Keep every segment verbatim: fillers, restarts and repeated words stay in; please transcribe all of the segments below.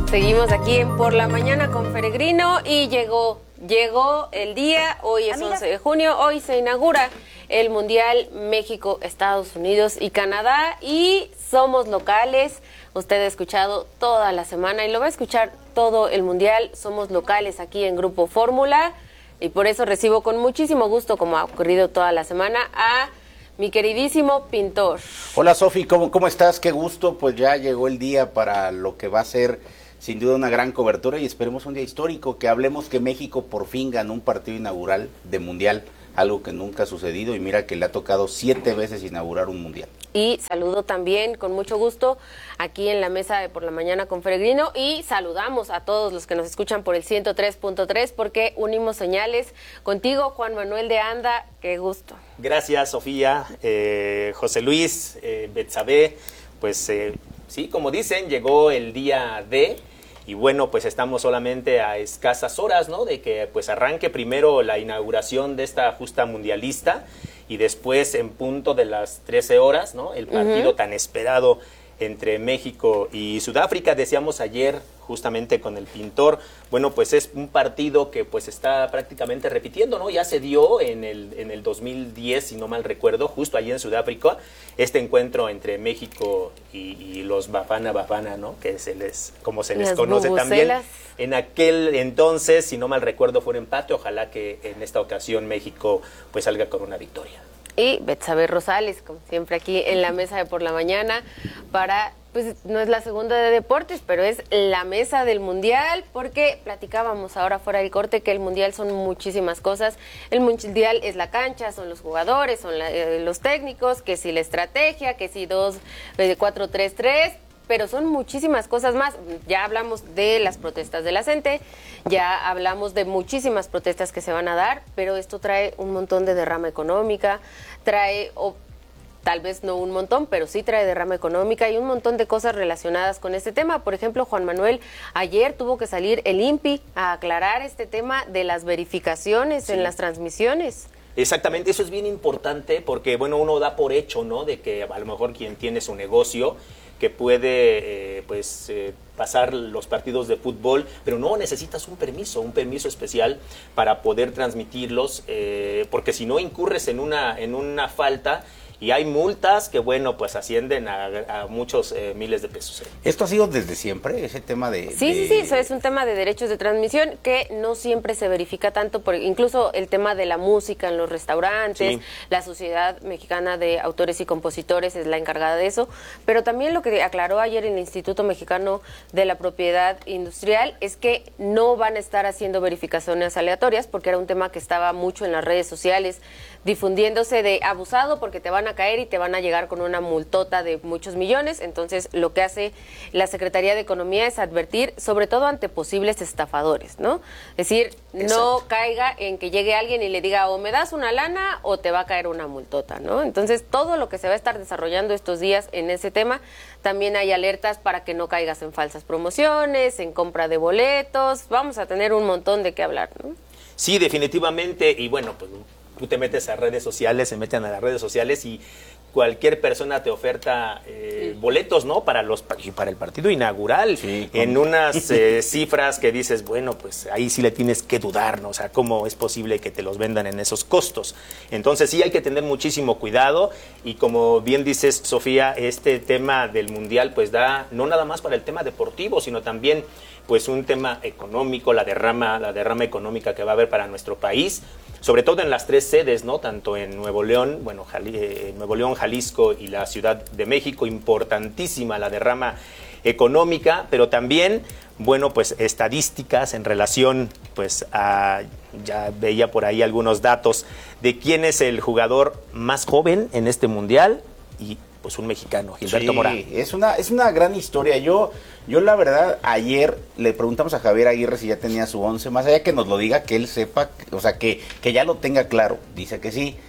Seguimos aquí en Por la Mañana con Peregrino y llegó, llegó el día, hoy es once de junio, hoy se inaugura el Mundial México, Estados Unidos y Canadá y somos locales. Usted ha escuchado toda la semana y lo va a escuchar todo el Mundial. Somos locales aquí en Grupo Fórmula y por eso recibo con muchísimo gusto, como ha ocurrido toda la semana, a mi queridísimo Pintor. Hola Sofi, ¿cómo, ¿cómo estás? Qué gusto, pues ya llegó el día para lo que va a ser sin duda una gran cobertura y esperemos un día histórico, que hablemos que México por fin ganó un partido inaugural de Mundial, algo que nunca ha sucedido y mira que le ha tocado siete veces inaugurar un Mundial. Y saludo también con mucho gusto aquí en la mesa de Por la Mañana con Peregrino y saludamos a todos los que nos escuchan por el ciento tres punto tres porque unimos señales contigo, Juan Manuel de Anda, qué gusto. Gracias, Sofía, eh, José Luis, eh, Betsabe, pues eh, sí, como dicen, llegó el día D. Y bueno, pues estamos solamente a escasas horas, ¿no? De que pues arranque primero la inauguración de esta justa mundialista y después en punto de las trece horas, ¿no? El partido uh-huh. tan esperado entre México y Sudáfrica. Decíamos ayer justamente con el Pintor, bueno, pues es un partido que pues está prácticamente repitiendo, ¿no? Ya se dio en el, en el dos mil diez, si no mal recuerdo, justo allí en Sudáfrica, este encuentro entre México y, y los Bafana Bafana, ¿no? Que se les, como se les Las conoce bubucelas. También. En aquel entonces, si no mal recuerdo, fue un empate. Ojalá que en esta ocasión México pues salga con una victoria. Y Betsabe Rosales, como siempre aquí en la mesa de Por la Mañana, para, pues no es la segunda de deportes, pero es la mesa del Mundial, porque platicábamos ahora fuera del corte que el Mundial son muchísimas cosas. El Mundial es la cancha, son los jugadores, son la, eh, los técnicos, que si la estrategia, que si dos, eh, cuatro, tres, tres, pero son muchísimas cosas más. Ya hablamos de las protestas de la CENTE, ya hablamos de muchísimas protestas que se van a dar, pero esto trae un montón de derrama económica, trae, o tal vez no un montón, pero sí trae derrama económica y un montón de cosas relacionadas con este tema. Por ejemplo, Juan Manuel, ayer tuvo que salir el INPI a aclarar este tema de las verificaciones sí. en las transmisiones. Exactamente, eso es bien importante porque, bueno, uno da por hecho, ¿no?, de que a lo mejor quien tiene su negocio que puede eh, pues eh, pasar los partidos de fútbol, pero no, necesitas un permiso, un permiso especial para poder transmitirlos, eh, porque si no incurres en una, en una falta y hay multas que, bueno, pues ascienden a, a muchos eh, miles de pesos. ¿eh? ¿Esto ha sido desde siempre, ese tema de...? Sí, de... sí, sí, eso es un tema de derechos de transmisión que no siempre se verifica tanto, por incluso el tema de la música en los restaurantes, sí. La Sociedad Mexicana de Autores y Compositores es la encargada de eso, pero también lo que aclaró ayer el Instituto Mexicano de la Propiedad Industrial es que no van a estar haciendo verificaciones aleatorias, porque era un tema que estaba mucho en las redes sociales, difundiéndose de abusado porque te van a caer y te van a llegar con una multota de muchos millones. Entonces lo que hace la Secretaría de Economía es advertir, sobre todo ante posibles estafadores, ¿no? Es decir, Exacto. no caiga en que llegue alguien y le diga o me das una lana o te va a caer una multota, ¿no? Entonces todo lo que se va a estar desarrollando estos días en ese tema, también hay alertas para que no caigas en falsas promociones, en compra de boletos, vamos a tener un montón de qué hablar, ¿no? Sí, definitivamente, y bueno, pues tú te metes a redes sociales, se meten a las redes sociales y cualquier persona te oferta eh, sí. boletos, ¿no? Para los para el partido inaugural, sí, en unas eh, cifras que dices, bueno, pues ahí sí le tienes que dudar, ¿no? O sea, ¿cómo es posible que te los vendan en esos costos? Entonces sí hay que tener muchísimo cuidado y como bien dices, Sofía, este tema del Mundial pues da no nada más para el tema deportivo, sino también pues un tema económico, la derrama, la derrama económica que va a haber para nuestro país, sobre todo en las tres sedes, ¿no? Tanto en Nuevo León, bueno, Jali, eh, Nuevo León, Jalisco y la Ciudad de México, importantísima la derrama económica, pero también, bueno, pues estadísticas en relación, pues a, ya veía por ahí algunos datos de quién es el jugador más joven en este mundial y pues un mexicano, Gilberto sí, Morán. Es una, es una gran historia. Yo, yo la verdad, ayer le preguntamos a Javier Aguirre si ya tenía su once, más allá que nos lo diga, que él sepa, o sea, que, que ya lo tenga claro, dice que sí.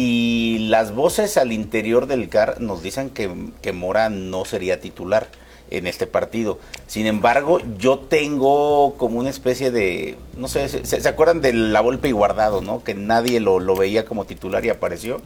Y las voces al interior del C A R nos dicen que, que Mora no sería titular en este partido. Sin embargo, yo tengo como una especie de, no sé, ¿se, se acuerdan de La Volpe y Guardado, no? Que nadie lo, lo veía como titular y apareció.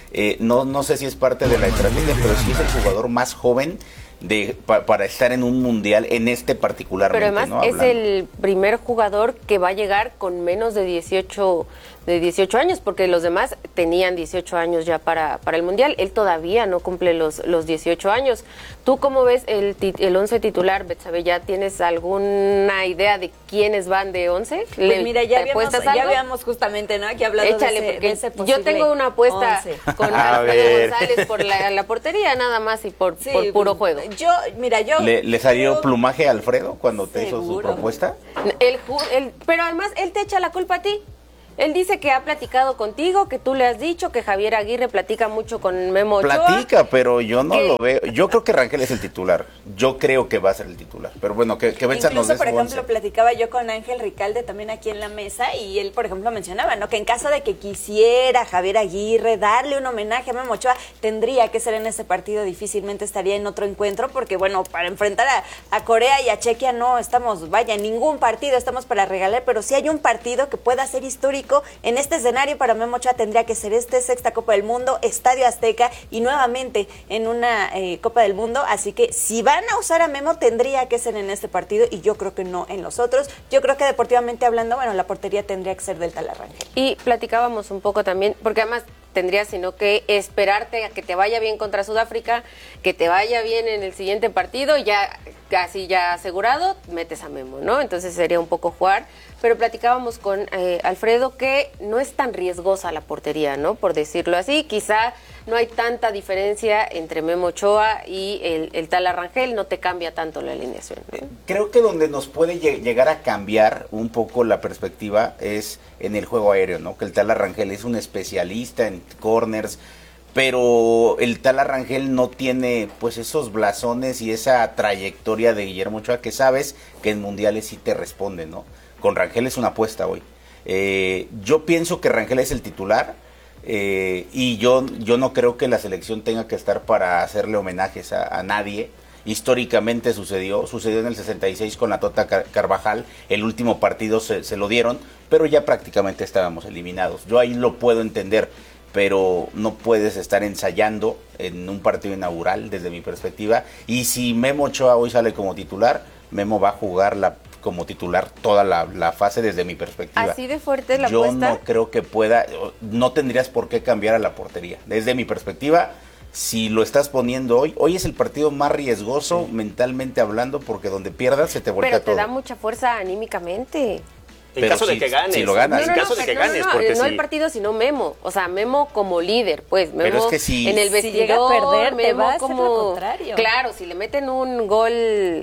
eh, no, no sé si es parte de la estrategia, pero sí es el jugador más joven de pa, para estar en un mundial en este particularmente. Pero además ¿no? es el primer jugador que va a llegar con menos de dieciocho de dieciocho años, porque los demás tenían dieciocho años ya para, para el mundial. Él todavía no cumple los, los dieciocho años. ¿Tú cómo ves el, el once titular, Betsabe? ¿Ya tienes alguna idea de quiénes van de once? Pues mira, ya habíamos, ya habíamos justamente, ¿no? Aquí hablando Échale, de ese, de ese yo tengo una apuesta once. Con Alfredo González por la, la portería nada más y por, sí, por puro juego. Yo, mira, yo... ¿Le, le salió yo, plumaje a Alfredo cuando te seguro. hizo su propuesta? El, el, pero además él te echa la culpa a ti. Él dice que ha platicado contigo, que tú le has dicho, que Javier Aguirre platica mucho con Memo Ochoa. Platica, pero yo no que... lo veo. Yo creo que Rangel es el titular. Yo creo que va a ser el titular. Pero bueno, que, que Betsa nos dé por ejemplo, once. platicaba yo con Ángel Ricalde también aquí en la mesa y él, por ejemplo, mencionaba, ¿no? Que en caso de que quisiera Javier Aguirre darle un homenaje a Memo Ochoa, tendría que ser en ese partido, difícilmente estaría en otro encuentro, porque bueno, para enfrentar a, a Corea y a Chequia no estamos, vaya, en ningún partido estamos para regalar, pero si hay un partido que pueda ser histórico en este escenario para Memo Ochoa, tendría que ser este, sexta Copa del Mundo, Estadio Azteca y nuevamente en una eh, Copa del Mundo, así que si van a usar a Memo tendría que ser en este partido y yo creo que no en los otros. Yo creo que deportivamente hablando, bueno, la portería tendría que ser del Tala Rangel. Y platicábamos un poco también, porque además tendrías sino que esperarte a que te vaya bien contra Sudáfrica, que te vaya bien en el siguiente partido y ya casi ya asegurado, metes a Memo, ¿no? Entonces sería un poco jugar, pero platicábamos con eh, Alfredo que no es tan riesgosa la portería, ¿no? Por decirlo así, quizá no hay tanta diferencia entre Memo Ochoa y el, el Tala Rangel, no te cambia tanto la alineación, ¿no? Creo que donde nos puede llegar a cambiar un poco la perspectiva es en el juego aéreo, ¿no? Que el Tala Rangel es un especialista en corners, pero el Tala Rangel no tiene pues esos blasones y esa trayectoria de Guillermo Ochoa que sabes que en mundiales sí te responden, ¿no? Con Rangel es una apuesta hoy. Eh, yo pienso que Rangel es el titular eh, y yo, yo no creo que la selección tenga que estar para hacerle homenajes a, a nadie. Históricamente sucedió, sucedió en el sesenta y seis con la Tota Carvajal, el último partido se, se lo dieron, pero ya prácticamente estábamos eliminados. Yo ahí lo puedo entender, pero no puedes estar ensayando en un partido inaugural desde mi perspectiva, y si Memo Ochoa hoy sale como titular, Memo va a jugar la, como titular toda la, la fase desde mi perspectiva. ¿Así de fuerte la Yo apuesta? no creo que pueda, no tendrías por qué cambiar a la portería, desde mi perspectiva. Si lo estás poniendo hoy, hoy es el partido más riesgoso sí. mentalmente hablando, porque donde pierdas se te voltea todo. Pero te da mucha fuerza anímicamente. En pero caso si, de que ganes. Si lo ganas. No, no, en caso no, de que no, ganes. No, no, porque no si... el partido, sino Memo. O sea, Memo como líder, pues. Memo pero es que si, en el vestidor, si llega a perder, Memo te va a hacer como... lo contrario. Claro, si le meten un gol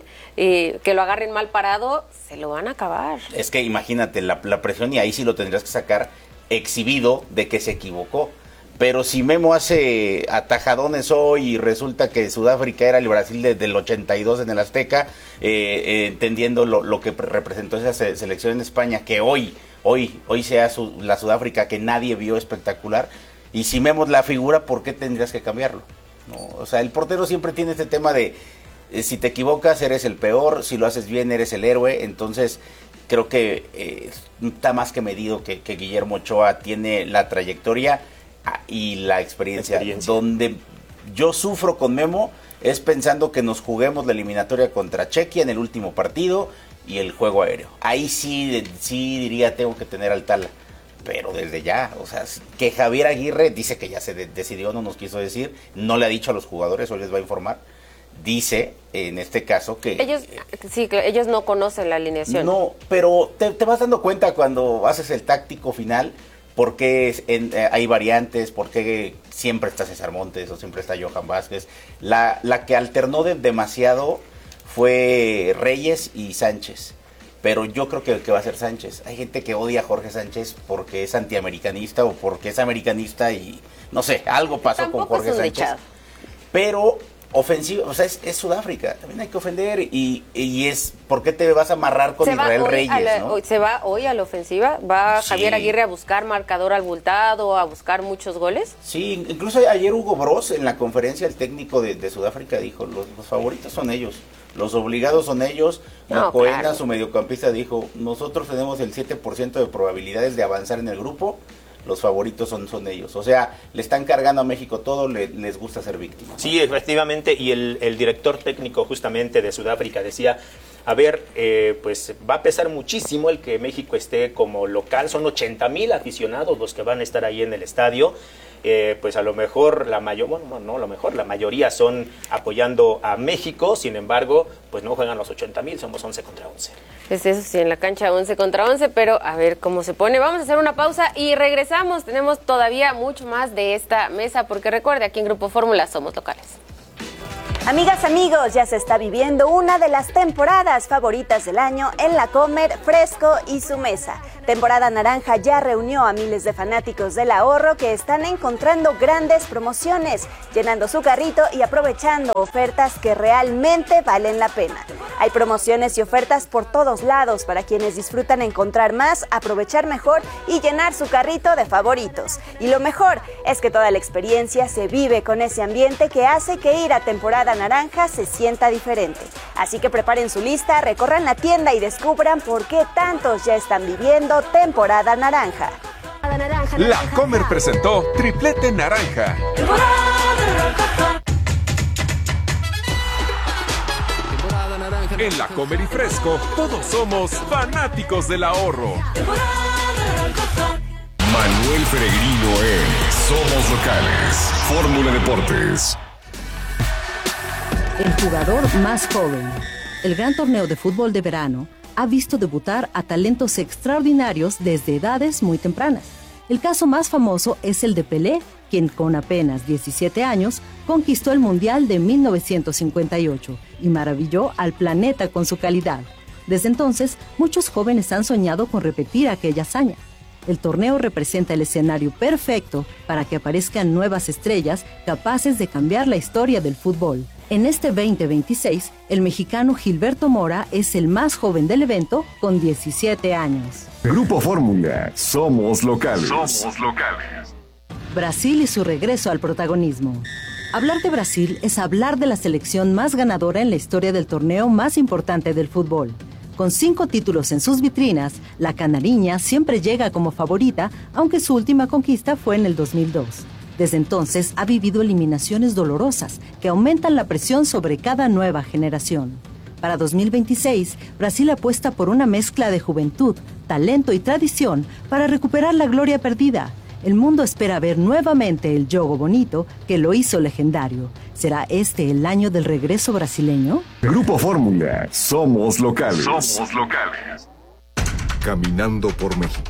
eh, que lo agarren mal parado, se lo van a acabar. Es que imagínate la, la presión, y ahí sí lo tendrías que sacar exhibido de que se equivocó. Pero si Memo hace atajadones hoy y resulta que Sudáfrica era el Brasil de, del ochenta y dos en el Azteca, eh, eh, entendiendo lo, lo que representó esa se, selección en España, que hoy, hoy, hoy sea su, la Sudáfrica que nadie vio espectacular, y si Memo es la figura, ¿por qué tendrías que cambiarlo? ¿No? O sea, el portero siempre tiene este tema de, eh, si te equivocas eres el peor, si lo haces bien eres el héroe, entonces... Creo que eh, está más que medido que, que Guillermo Ochoa tiene la trayectoria y la experiencia. experiencia. Donde yo sufro con Memo es pensando que nos juguemos la eliminatoria contra Chequia en el último partido y el juego aéreo. Ahí sí, sí diría tengo que tener al Tala. Pero desde ya, o sea, que Javier Aguirre dice que ya se de- decidió, no nos quiso decir, no le ha dicho a los jugadores, hoy les va a informar. Dice, en este caso, que... Ellos sí, ellos no conocen la alineación. No, pero te, te vas dando cuenta cuando haces el táctico final, por qué es, en, eh, hay variantes, por qué siempre está César Montes o siempre está Johan Vázquez. La, la que alternó de, demasiado fue Reyes y Sánchez, pero yo creo que, que va a ser Sánchez. Hay gente que odia a Jorge Sánchez porque es antiamericanista o porque es americanista y no sé, algo pasó Tampoco con Jorge es un Sánchez. dechado. Pero... ofensivo, o sea, es, es Sudáfrica, también hay que ofender y, y es, ¿por qué te vas a amarrar con se Israel va Reyes? la, ¿no? Se va hoy a la ofensiva, va Sí. Javier Aguirre a buscar marcador abultado, a buscar muchos goles. Sí, incluso ayer Hugo Bros en la conferencia, el técnico de, de Sudáfrica dijo, los, los favoritos son ellos, los obligados son ellos. No, Mocoena, claro. su mediocampista, dijo, nosotros tenemos el siete por ciento de probabilidades de avanzar en el grupo, los favoritos son, son ellos. O sea, le están cargando a México todo, le, les gusta ser víctimas. Sí, efectivamente, y el, el director técnico justamente de Sudáfrica decía, a ver, eh, pues va a pesar muchísimo el que México esté como local, son ochenta mil aficionados los que van a estar ahí en el estadio. Eh, pues a lo mejor la mayor, bueno, no, a lo mejor la mayoría son apoyando a México, sin embargo, pues no juegan los ochenta mil, somos once contra once. Es eso, sí, en la cancha once contra once, pero a ver cómo se pone. Vamos a hacer una pausa y regresamos. Tenemos todavía mucho más de esta mesa, porque recuerde, aquí en Grupo Fórmula somos locales. Amigas, amigos, ya se está viviendo una de las temporadas favoritas del año en La Comer, Fresco y Su Mesa. Temporada naranja ya reunió a miles de fanáticos del ahorro que están encontrando grandes promociones, llenando su carrito y aprovechando ofertas que realmente valen la pena. Hay promociones y ofertas por todos lados para quienes disfrutan encontrar más, aprovechar mejor y llenar su carrito de favoritos. Y lo mejor es que toda la experiencia se vive con ese ambiente que hace que ir a temporada naranja se sienta diferente. Así que preparen su lista, recorran la tienda y descubran por qué tantos ya están viviendo temporada naranja. La Comer presentó Triplete Naranja. En La Comer y Fresco, todos somos fanáticos del ahorro. Manuel Peregrino en Somos Locales. Fórmula Deportes. El jugador más joven. El gran torneo de fútbol de verano ha visto debutar a talentos extraordinarios desde edades muy tempranas. El caso más famoso es el de Pelé, quien con apenas diecisiete años conquistó el Mundial de mil novecientos cincuenta y ocho y maravilló al planeta con su calidad. Desde entonces, muchos jóvenes han soñado con repetir aquella hazaña. El torneo representa el escenario perfecto para que aparezcan nuevas estrellas capaces de cambiar la historia del fútbol. En este veinte veintiséis, el mexicano Gilberto Mora es el más joven del evento con diecisiete años. Grupo Fórmula, somos locales. Somos locales. Brasil y su regreso al protagonismo. Hablar de Brasil es hablar de la selección más ganadora en la historia del torneo más importante del fútbol. Con cinco títulos en sus vitrinas, la canariña siempre llega como favorita, aunque su última conquista fue en el dos mil dos. Desde entonces ha vivido eliminaciones dolorosas que aumentan la presión sobre cada nueva generación. Para dos mil veintiséis, Brasil apuesta por una mezcla de juventud, talento y tradición para recuperar la gloria perdida. El mundo espera ver nuevamente el Jogo Bonito que lo hizo legendario. ¿Será este el año del regreso brasileño? Grupo Fórmula, somos locales. Somos locales. Caminando por México.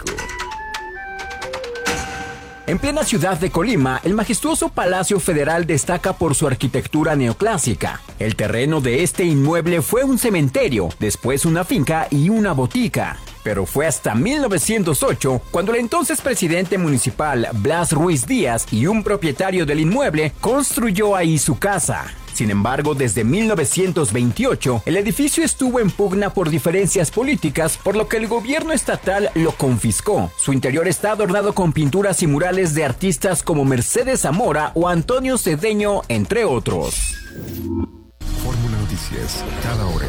En plena ciudad de Colima, el majestuoso Palacio Federal destaca por su arquitectura neoclásica. El terreno de este inmueble fue un cementerio, después una finca y una botica. Pero fue hasta mil novecientos ocho cuando el entonces presidente municipal Blas Ruiz Díaz y un propietario del inmueble construyó ahí su casa. Sin embargo, desde mil novecientos veintiocho, el edificio estuvo en pugna por diferencias políticas, por lo que el gobierno estatal lo confiscó. Su interior está adornado con pinturas y murales de artistas como Mercedes Zamora o Antonio Cedeño, entre otros. Fórmula Noticias, cada hora.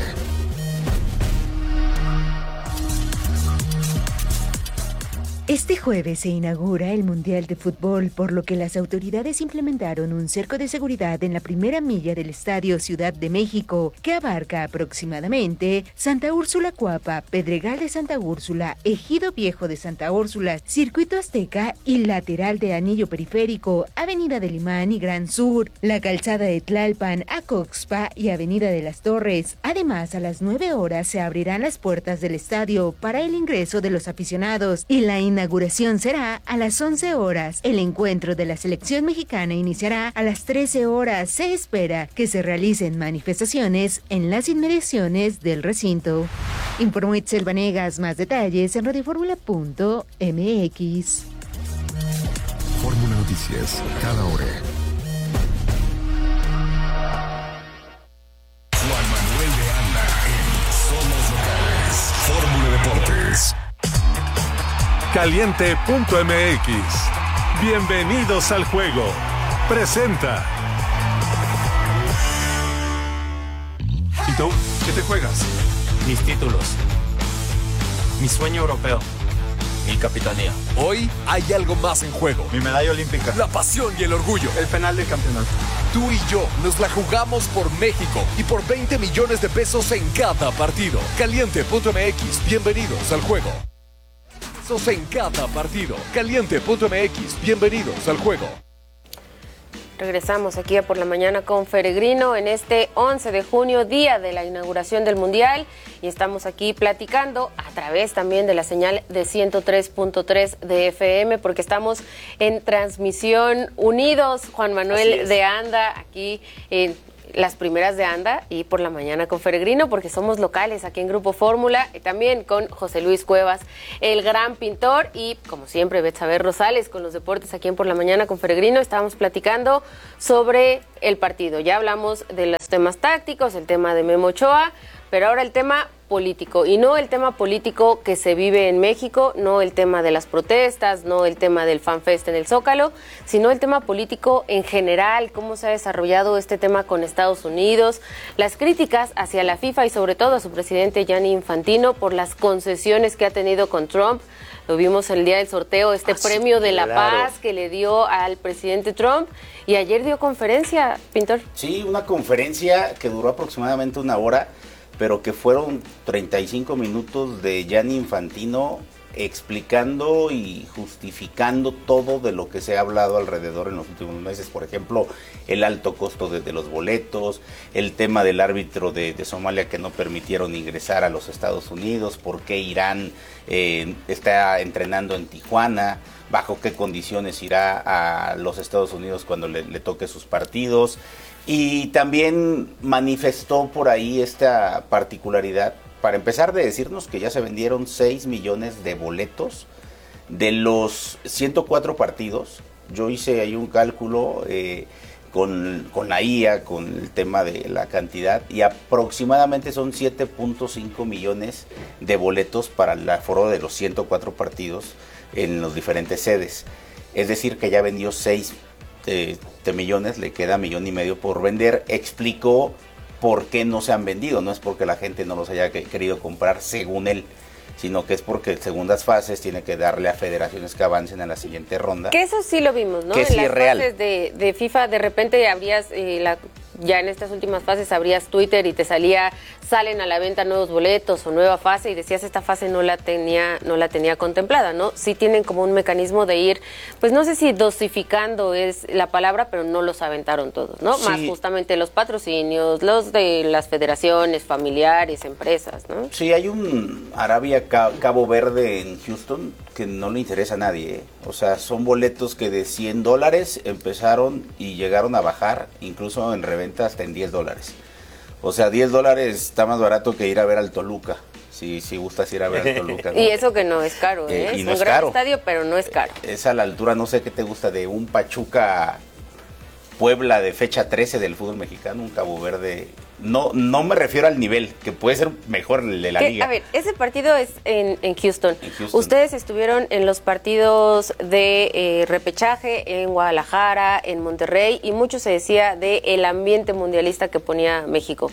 Este jueves se inaugura el Mundial de Fútbol, por lo que las autoridades implementaron un cerco de seguridad en la primera milla del Estadio Ciudad de México, que abarca aproximadamente Santa Úrsula Cuapa, Pedregal de Santa Úrsula, Ejido Viejo de Santa Úrsula, Circuito Azteca y lateral de Anillo Periférico, Avenida del Imán y Gran Sur, la calzada de Tlalpan, Acoxpa y Avenida de las Torres. Además, a las nueve horas se abrirán las puertas del estadio para el ingreso de los aficionados y la inauguración inauguración será a las once horas. El encuentro de la selección mexicana iniciará a las trece horas. Se espera que se realicen manifestaciones en las inmediaciones del recinto. Informó Itzel Vanegas. Más detalles en radioformula punto m x. Fórmula Noticias, cada hora. Juan Manuel de Anda en Somos Locales. Fórmula Deportes. Caliente punto m x. Bienvenidos al juego. Presenta. ¿Y tú? ¿Qué te juegas? Mis títulos. Mi sueño europeo. Mi capitanía. Hoy hay algo más en juego. Mi medalla olímpica. La pasión y el orgullo. El penal del campeonato. Tú y yo nos la jugamos por México y por veinte millones de pesos en cada partido. Caliente punto m x. Bienvenidos al juego. Pesos en cada partido. Caliente punto m x. Bienvenidos al juego. Regresamos aquí a Por la Mañana con Feregrino en este once de junio, día de la inauguración del Mundial, y estamos aquí platicando a través también de la señal de ciento tres punto tres de F M, porque estamos en transmisión unidos, Juan Manuel de Anda, aquí en las primeras de Anda y Por la Mañana con Feregrino, porque somos locales aquí en Grupo Fórmula, y también con José Luis Cuevas, el gran pintor, y como siempre Betsabe Rosales con los deportes aquí en Por la Mañana con Feregrino. Estábamos platicando sobre el partido, ya hablamos de los temas tácticos, el tema de Memo Ochoa, pero ahora el tema político, y no el tema político que se vive en México, no el tema de las protestas, no el tema del FanFest en el Zócalo, sino el tema político en general, cómo se ha desarrollado este tema con Estados Unidos, las críticas hacia la FIFA y sobre todo a su presidente Gianni Infantino por las concesiones que ha tenido con Trump. Lo vimos el día del sorteo, este ah, premio sí, de la claro. paz que le dio al presidente Trump, y ayer dio conferencia, Pintor. Sí, una conferencia que duró aproximadamente una hora, pero que fueron treinta y cinco minutos de Gianni Infantino explicando y justificando todo de lo que se ha hablado alrededor en los últimos meses. Por ejemplo, el alto costo de, de los boletos, el tema del árbitro de, de Somalia que no permitieron ingresar a los Estados Unidos, por qué Irán eh, está entrenando en Tijuana, bajo qué condiciones irá a los Estados Unidos cuando le, le toque sus partidos. Y también manifestó por ahí esta particularidad, para empezar, de decirnos que ya se vendieron seis millones de boletos de los ciento cuatro partidos. Yo hice ahí un cálculo eh, con, con la I A, con el tema de la cantidad, y aproximadamente son siete punto cinco millones de boletos para el aforo de los ciento cuatro partidos en los diferentes sedes. Es decir, que ya vendió seis de, de millones, le queda millón y medio por vender. Explicó por qué no se han vendido, no es porque la gente no los haya querido comprar según él, sino que es porque en segundas fases tiene que darle a federaciones que avancen a la siguiente ronda. Que eso sí lo vimos, ¿no? Que en sí las es real. fases de, de FIFA, de repente abrías, eh, la, ya en estas últimas fases abrías Twitter y te salía, salen a la venta nuevos boletos o nueva fase, y decías esta fase no la tenía, no la tenía contemplada, ¿no? Sí tienen como un mecanismo de ir, pues no sé si dosificando es la palabra, pero no los aventaron todos, ¿no? Sí. Más justamente los patrocinios, los de las federaciones, familiares, empresas, ¿no? Sí, hay un Arabia Cabo Verde en Houston que no le interesa a nadie, ¿eh? O sea, son boletos que de cien dólares empezaron y llegaron a bajar, incluso en reventa hasta en diez dólares. O sea, diez dólares está más barato que ir a ver al Toluca, si, si gustas ir a ver al Toluca, ¿no? Y eso que no es caro, ¿eh? eh y es no un es gran caro. estadio, pero no es caro. Es a la altura, no sé qué te gusta, de un Pachuca Puebla de fecha trece del fútbol mexicano, un Cabo Verde. No no me refiero al nivel, que puede ser mejor el de la ¿Qué? liga. A ver, ese partido es en, en, Houston. en Houston. Ustedes estuvieron en los partidos de eh, repechaje en Guadalajara, en Monterrey, y mucho se decía del ambiente mundialista que ponía México.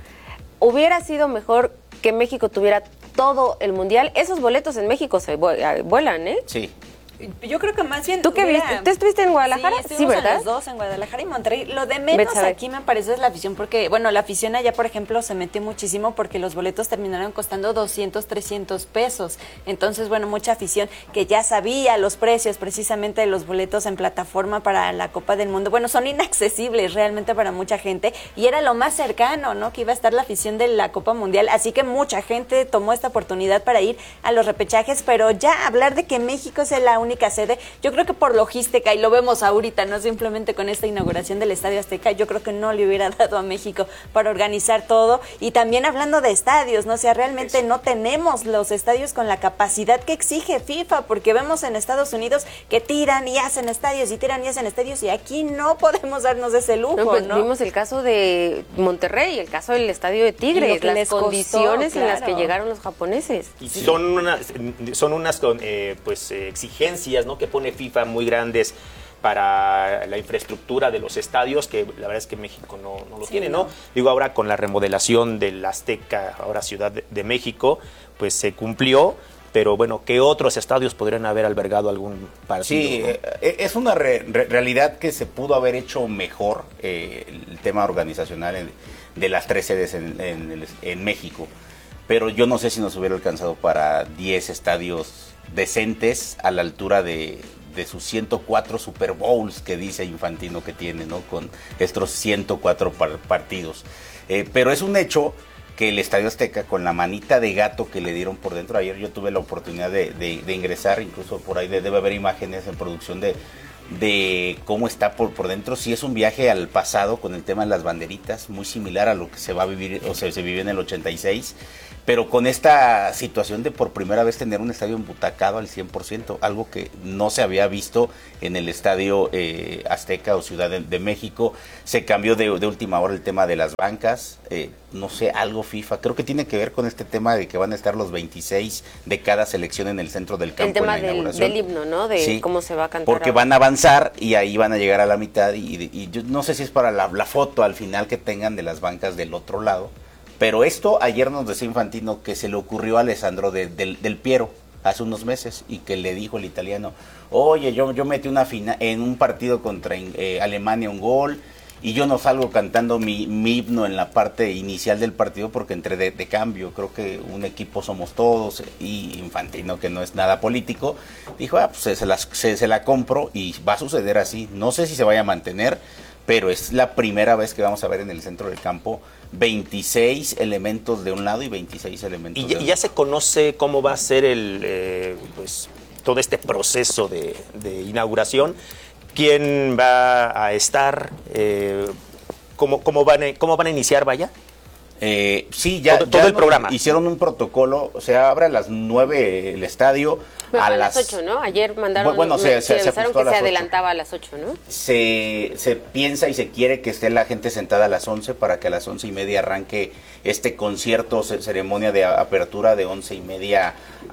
¿Hubiera sido mejor que México tuviera todo el mundial? Esos boletos en México se vuelan, ¿eh? Sí. Yo creo que más bien... ¿Tú qué hubiera... viste? ¿Tú estuviste en Guadalajara? Sí, sí, ¿verdad? Los dos, en Guadalajara y Monterrey. Lo de menos aquí me parece es la afición, porque, bueno, la afición allá, por ejemplo, se metió muchísimo porque los boletos terminaron costando doscientos, trescientos pesos. Entonces, bueno, mucha afición que ya sabía los precios precisamente de los boletos en plataforma para la Copa del Mundo. Bueno, son inaccesibles realmente para mucha gente, y era lo más cercano, ¿no?, que iba a estar la afición de la Copa Mundial. Así que mucha gente tomó esta oportunidad para ir a los repechajes, pero ya hablar de que México es la única sede... Yo creo que por logística, y lo vemos ahorita, no simplemente con esta inauguración del Estadio Azteca, yo creo que no le hubiera dado a México para organizar todo. Y también hablando de estadios, ¿no? O sea, realmente no tenemos los estadios con la capacidad que exige FIFA, porque vemos en Estados Unidos que tiran y hacen estadios y tiran y hacen estadios, y aquí no podemos darnos ese lujo, ¿no? No, pues ¿no? Vimos el caso de Monterrey, el caso del estadio de Tigres, las les condiciones costó, claro, en las que llegaron los japoneses. Y sí. son unas, son unas eh, pues, eh, exigencias, ¿no?, que pone FIFA muy grandes para la infraestructura de los estadios, que la verdad es que México no, no lo sí, tiene, ¿no? ¿no? Digo, ahora con la remodelación del Azteca, ahora Ciudad de, de México, pues se cumplió, pero bueno, ¿qué otros estadios podrían haber albergado algún partido? Sí, ¿no? eh, es una re, re, realidad que se pudo haber hecho mejor eh, el tema organizacional en, de las tres sedes en, en, en México, pero yo no sé si nos hubiera alcanzado para diez estadios decentes a la altura de, de sus ciento cuatro Super Bowls que dice Infantino que tiene, ¿no? Con estos ciento cuatro par, partidos. Eh, pero es un hecho que el Estadio Azteca, con la manita de gato que le dieron por dentro, ayer yo tuve la oportunidad de, de, de ingresar, incluso por ahí debe haber imágenes en producción de, de cómo está por, por dentro. Sí, es un viaje al pasado con el tema de las banderitas, muy similar a lo que se va a vivir, o sea, se vivió en el ochenta y seis, pero con esta situación de por primera vez tener un estadio embutacado al cien por ciento, algo que no se había visto en el Estadio eh, Azteca o Ciudad de, de México. Se cambió de, de última hora el tema de las bancas, eh, no sé, algo FIFA, creo que tiene que ver con este tema de que van a estar los veintiséis de cada selección en el centro del campo. El tema en la del, inauguración. del himno, ¿no? De Sí, cómo se va a cantar. porque ahora. van a avanzar y ahí van a llegar a la mitad y, y yo no sé si es para la, la foto al final que tengan de las bancas del otro lado. Pero esto ayer nos decía Infantino que se le ocurrió a Alessandro de, del, del Piero hace unos meses y que le dijo el italiano, oye, yo, yo metí una fina, en un partido contra eh, Alemania un gol y yo no salgo cantando mi, mi himno en la parte inicial del partido porque entré de, de cambio, creo que un equipo somos todos, y Infantino, que no es nada político, dijo, ah, pues se, se, la, se, se la compro y va a suceder así, no sé si se vaya a mantener, pero es la primera vez que vamos a ver en el centro del campo veintiséis elementos de un lado y veintiséis elementos y de ya, otro. ya se conoce cómo va a ser el eh, pues todo este proceso de, de inauguración, quién va a estar, eh, cómo, cómo, van a, cómo van a iniciar, vaya. Eh, sí, ya, todo, ya todo el programa. Hicieron un protocolo, o sea, abre a las nueve el estadio. Pero a a las las ocho, ¿no? Ayer mandaron, bueno, se, me, se, se avisaron ajustó a que las se ocho. adelantaba a las ocho, ¿no? Se, se piensa y se quiere que esté la gente sentada a las once para que a las once y media arranque este concierto, ceremonia de apertura de once y media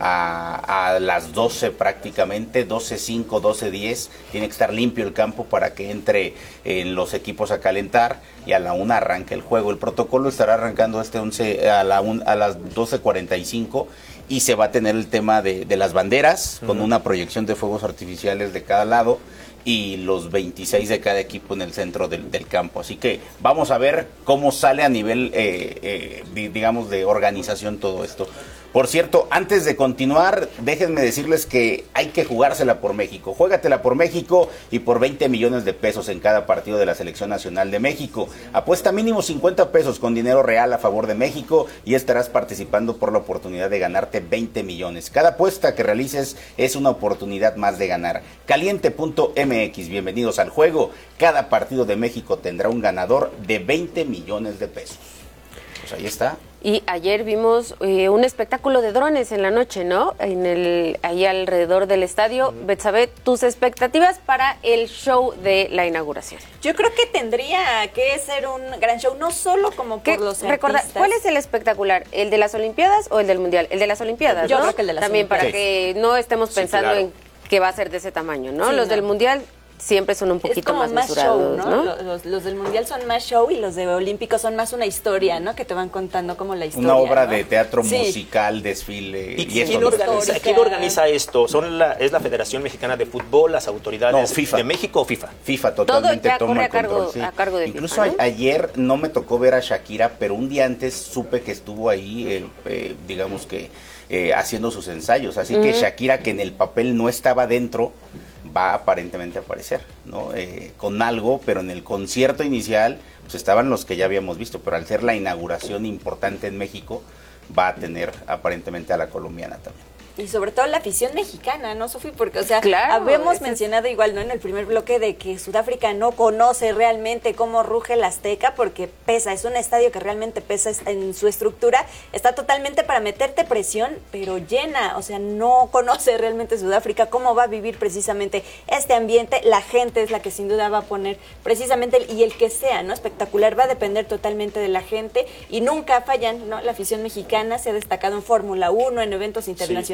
a, a las doce prácticamente, doce cinco, doce diez. Tiene que estar limpio el campo para que entre eh, los equipos a calentar y a la una arranque el juego. El protocolo estará arrancando este once a, la un, a las doce cuarenta y cinco. Y se va a tener el tema de, de las banderas, uh-huh, con una proyección de fuegos artificiales de cada lado y los veintiséis de cada equipo en el centro del, del campo. Así que vamos a ver cómo sale a nivel, eh, eh, digamos, de organización todo esto. Por cierto, antes de continuar, déjenme decirles que hay que jugársela por México. Juégatela por México y por veinte millones de pesos en cada partido de la Selección Nacional de México. Apuesta mínimo cincuenta pesos con dinero real a favor de México y estarás participando por la oportunidad de ganarte veinte millones. Cada apuesta que realices es una oportunidad más de ganar. Caliente punto m x, bienvenidos al juego. Cada partido de México tendrá un ganador de veinte millones de pesos. Pues ahí está. Y ayer vimos eh, un espectáculo de drones en la noche, ¿no? En el ahí alrededor del estadio. Uh-huh. Betsabé, tus expectativas para el show de la inauguración. Yo creo que tendría que ser un gran show, no solo como por los recorda, artistas. ¿Cuál es el espectacular? ¿El de las Olimpiadas o el del Mundial? El de las Olimpiadas, Yo ¿no? creo que el de las También Olimpiadas. para que no estemos Sí, pensando claro. en que va a ser de ese tamaño, ¿no? Sí, los no. del Mundial siempre son un poquito es como más, más mesurados, show, ¿no? ¿no? Los, los del Mundial son más show y los de Olímpicos son más una historia, ¿no? Que te van contando como la historia. Una obra ¿no? de teatro Sí. musical, desfile. ¿Y, y quién, eso organiza, histórica. quién organiza esto? ¿Son la, ¿Es la Federación Mexicana de Fútbol, las autoridades No, FIFA. de México o FIFA? FIFA totalmente ya toma corre el a cargo- control, sí. a cargo de Incluso FIFA, ¿no? a- ayer no me tocó ver a Shakira, pero un día antes supe que estuvo ahí, eh, eh, digamos que eh, haciendo sus ensayos. Así que Shakira, que en el papel no estaba dentro, va aparentemente a aparecer, ¿no? Eh, con algo, pero en el concierto inicial pues estaban los que ya habíamos visto, pero al ser la inauguración importante en México, va a tener aparentemente a la colombiana también. Y sobre todo la afición mexicana, ¿no, Sofi? Porque, o sea, Claro, habíamos ese es- mencionado igual, ¿no? En el primer bloque de que Sudáfrica no conoce realmente cómo ruge el Azteca porque pesa, es un estadio que realmente pesa en su estructura, está totalmente para meterte presión, pero llena, o sea, no conoce realmente Sudáfrica cómo va a vivir precisamente este ambiente, la gente es la que sin duda va a poner precisamente, el- y el que sea, ¿no? Espectacular, va a depender totalmente de la gente y nunca fallan, ¿no? La afición mexicana se ha destacado en Fórmula uno, en eventos internacionales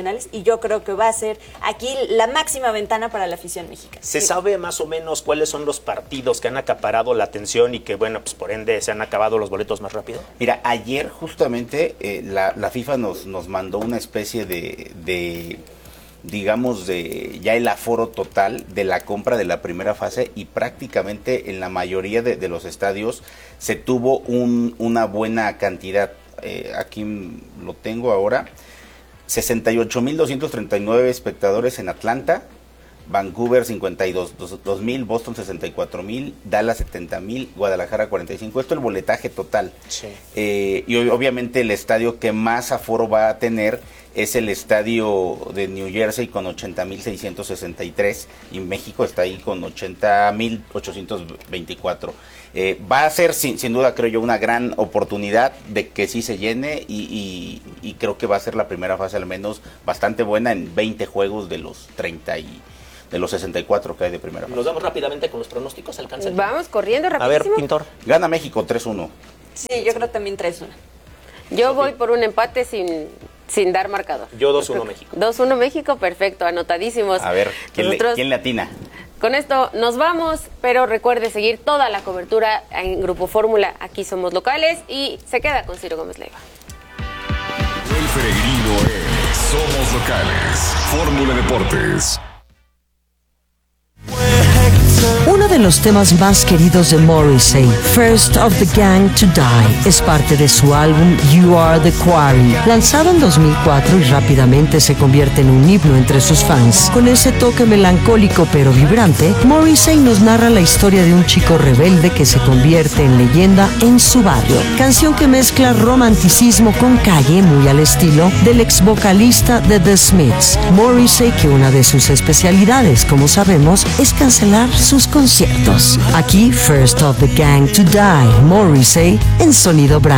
internacionales y yo creo que va a ser aquí la máxima ventana para la afición mexicana. ¿Se sabe más o menos cuáles son los partidos que han acaparado la atención y que, bueno, pues por ende se han acabado los boletos más rápido? Mira, ayer justamente eh, la, la FIFA nos, nos mandó una especie de, de, digamos, de ya el aforo total de la compra de la primera fase y prácticamente en la mayoría de, de los estadios se tuvo un, una buena cantidad. Eh, aquí lo tengo ahora, sesenta y ocho mil doscientos treinta y nueve espectadores en Atlanta, Vancouver cincuenta y dos mil, Boston sesenta y cuatro mil, Dallas setenta mil, Guadalajara cuarenta y cinco. Esto es el boletaje total. Sí. Eh, y obviamente el estadio que más aforo va a tener es el estadio de New Jersey con ochenta mil seiscientos sesenta y tres y México está ahí con ochenta mil ochocientos veinticuatro. Eh, va a ser sin, sin duda, creo yo, una gran oportunidad de que sí se llene y, y, y creo que va a ser la primera fase al menos bastante buena en veinte juegos de los treinta y de los sesenta y cuatro que hay de primera fase. Nos vamos rápidamente con los pronósticos, alcanza el Vamos corriendo A rapidísimo. ver, Pintor. Gana México tres uno. Sí, yo creo también tres uno. Yo Sofía. voy por un empate sin, sin dar marcador. Yo dos uno México. dos uno México, perfecto, anotadísimos. A ver, ¿quién, Nosotros, le, ¿quién le atina? Con esto nos vamos, pero recuerde seguir toda la cobertura en Grupo Fórmula. Aquí somos locales y se queda con Ciro Gómez Leiva. El peregrino es Somos Locales. Fórmula Deportes. Uno de los temas más queridos de Morrissey, First of the Gang to Die, es parte de su álbum You Are the Quarry, lanzado en dos mil cuatro y rápidamente se convierte en un himno entre sus fans. Con ese toque melancólico pero vibrante, Morrissey nos narra la historia de un chico rebelde que se convierte en leyenda en su barrio. Canción que mezcla romanticismo con calle, muy al estilo del ex vocalista de The Smiths. Morrissey, que una de sus especialidades, como sabemos, es cancelar sus conciertos. Aquí, First of the Gang to Die, Morrissey en Sonido Brand.